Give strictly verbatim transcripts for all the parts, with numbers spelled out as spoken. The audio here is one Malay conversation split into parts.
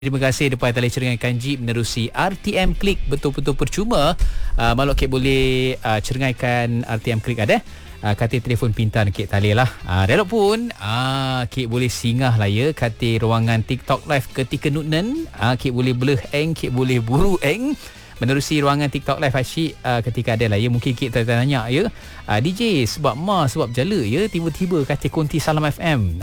Terima kasih depan tali cerengan kanji menerusi R T M Klik, betul-betul percuma. Uh, Maluk Kek boleh uh, cerengaikan R T M Klik ada. Uh, katil telefon pintar Kek tali lah. Uh, Relok pun uh, Kek boleh singgah lah ya katil ruangan TikTok live ketika nutnen. Uh, Kek boleh beleh eng, Kek boleh buru eng. Menerusi ruangan TikTok live asyik uh, ketika ada lah ya. Mungkin Kek tanya ya, uh, D J sebab ma sebab jala ya tiba-tiba katil konti Salam F M.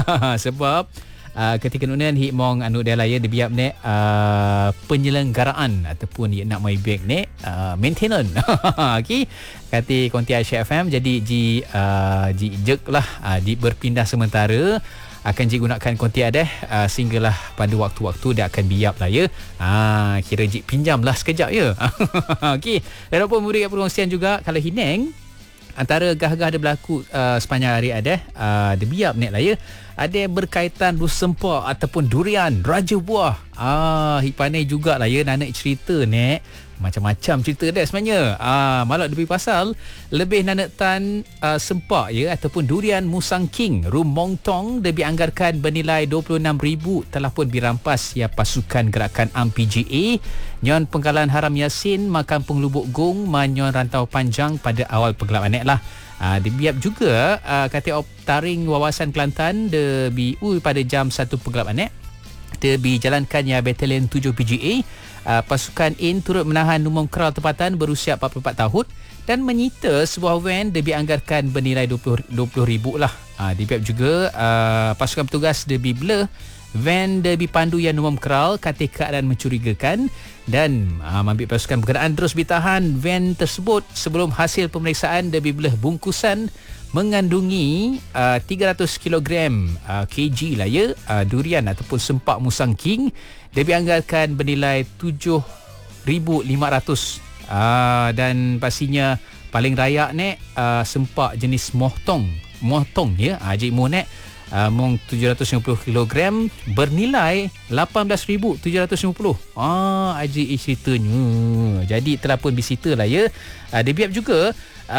Sebab Uh, ketika nunan hik mong anu dia lah ya dia biap nek uh, penyelenggaraan ataupun dia nak mai back nek uh, maintenance. Okey, kati konti Aisyah F M jadi ji uh, ji jek lah uh, di berpindah sementara akan ji gunakan konti ada uh, sehinggalah pada waktu-waktu dia akan biap lah ya. Ah, kira ji pinjam lah sekejap ya. Okey, dan pun murid perkongsian juga kalau hineng antara gah-gah ada berlaku uh, sepanjang hari ada uh, dia biap nek lah ya. Ada berkaitan rusempa ataupun durian raja buah. Ah, hik pandai jugalah ya nak cerita nek. Macam-macam cerita dia sebenarnya. Ah, malak lebih pasal lebih nanak tan uh, sempak ya ataupun durian Musang King Rumong Tong dia dianggarkan bernilai dua puluh enam ribu telah pun dirampas ya pasukan gerakan A M P G A nyon Penggalan Haram Yasin Makampung Lubuk Gung manyon rantau panjang pada awal pergelapan lah. Uh, dibiap juga uh, kata Optaring Wawasan Kelantan de bi uh, pada jam satu pergelapan eh de dijalankan ya Batalion tujuh P G A. Uh, pasukan In turut menahan umum kral tempatan berusia empat puluh empat tahun dan menyita sebuah van de dianggarkan bernilai dua puluh ribu lah. Uh, dibiap juga uh, pasukan petugas de bi blur van de dipandu yang umum kral kata keadaan mencurigakan dan uh, ambil pasukan berkenaan terus ditahan van tersebut sebelum hasil pemeriksaan de belah bungkusan mengandungi uh, tiga ratus kilogram uh, kg lah ya uh, durian ataupun sempak Musang King dia dianggarkan bernilai tujuh ribu lima ratus uh, dan pastinya paling rayak nek uh, sempak jenis mohtong mohtong ya uh, Cik Mo nek Uh, mong tujuh ratus lima puluh kilogram bernilai lapan belas ribu tujuh ratus lima puluh. Ah, aji ceritanya. Jadi telah pun disita lah ya. Uh, dia biap juga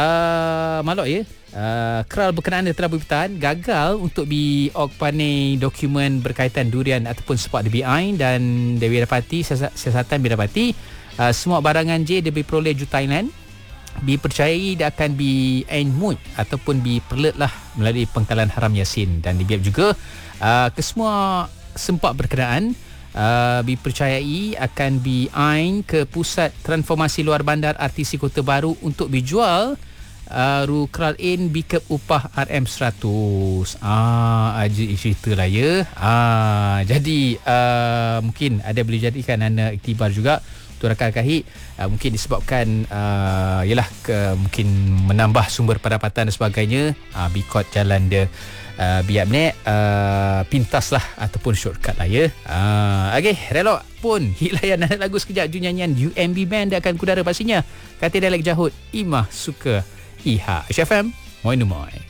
uh, malok ya. Uh, kral berkenaan dia telah bertahan gagal untuk di okpane dokumen berkaitan durian ataupun sepak D B I dan dia dapati siasatan dia dapati uh, semua barangan J dia diperoleh ju Thailand dipercayai dia akan di mood ataupun diperlet lah melalui Penggalan Haram Yasin dan dibiap juga uh, kesemua sempak berkenaan uh, dipercayai akan di-ain ke Pusat Transformasi Luar Bandar R T C Kota Baru untuk dijual uh, ru kral in bikep upah R M seratus. Ah, aja cerita lah ya. Ah, jadi uh, mungkin ada boleh jadikan anda iktibar juga untuk rakan kahit uh, mungkin disebabkan uh, yalah ke, mungkin menambah sumber pendapatan dan sebagainya uh, bikot jalan dia uh, biar ni uh, pintas lah ataupun shortcut lah ya. Uh, okay, relok pun hilayan lagu sekejap ju nyanyian U M B Band dia akan kudara pastinya kata dialek jahut Imah Suka Iha H F M Moi Numoi.